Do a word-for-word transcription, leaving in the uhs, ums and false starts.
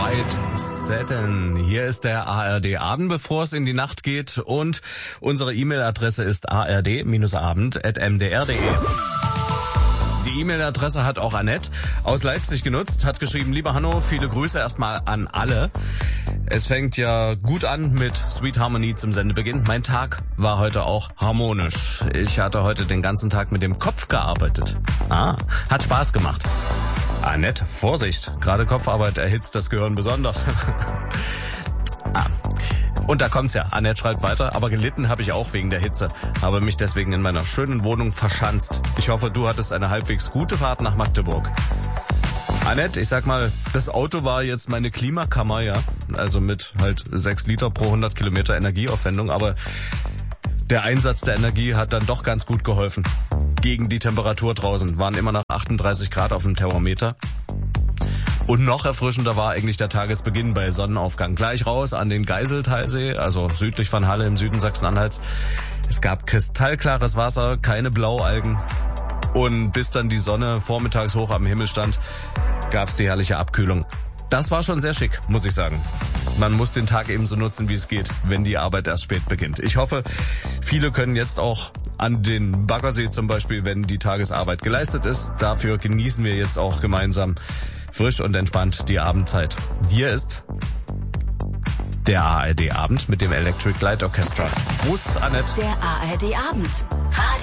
White Satin. Hier ist der A R D-Abend, bevor es in die Nacht geht. Und unsere E-Mail-Adresse ist a r d abend at m d r punkt d e. Die E-Mail-Adresse hat auch Annette aus Leipzig genutzt, hat geschrieben: Lieber Hanno, viele Grüße erstmal an alle. Es fängt ja gut an mit Sweet Harmony zum Sendebeginn. Mein Tag war heute auch harmonisch. Ich hatte heute den ganzen Tag mit dem Kopf gearbeitet. Ah, hat Spaß gemacht. Annette, Vorsicht, gerade Kopfarbeit erhitzt das Gehirn besonders. ah. Und da kommt's ja. Annette schreibt weiter: Aber gelitten habe ich auch wegen der Hitze. Habe mich deswegen in meiner schönen Wohnung verschanzt. Ich hoffe, du hattest eine halbwegs gute Fahrt nach Magdeburg. Annette, ich sag mal, das Auto war jetzt meine Klimakammer, ja. Also mit halt sechs Liter pro hundert Kilometer Energieaufwendung. Aber der Einsatz der Energie hat dann doch ganz gut geholfen. Gegen die Temperatur draußen waren immer noch achtunddreißig Grad auf dem Thermometer. Und noch erfrischender war eigentlich der Tagesbeginn bei Sonnenaufgang. Gleich raus an den Geiseltalsee, also südlich von Halle im Süden Sachsen-Anhalts. Es gab kristallklares Wasser, keine Blaualgen. Und bis dann die Sonne vormittags hoch am Himmel stand, gab's die herrliche Abkühlung. Das war schon sehr schick, muss ich sagen. Man muss den Tag ebenso nutzen, wie es geht, wenn die Arbeit erst spät beginnt. Ich hoffe, viele können jetzt auch an den Baggersee zum Beispiel, wenn die Tagesarbeit geleistet ist. Dafür genießen wir jetzt auch gemeinsam frisch und entspannt die Abendzeit. Hier ist der A R D-Abend mit dem Electric Light Orchestra. Prost, Annette. Der A R D-Abend.